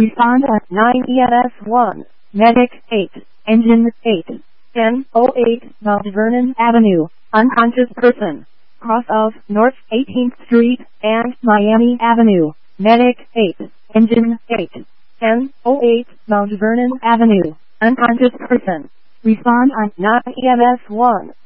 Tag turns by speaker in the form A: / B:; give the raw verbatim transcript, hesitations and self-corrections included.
A: Respond at nine E M S one. Medic eight. Engine eight. ten oh eight Mount Vernon Avenue. Unconscious person. Cross of North eighteenth Street and Miami Avenue. Medic eight. Engine eight. ten oh eight Mount Vernon Avenue. Unconscious person. Respond on nine E M S one.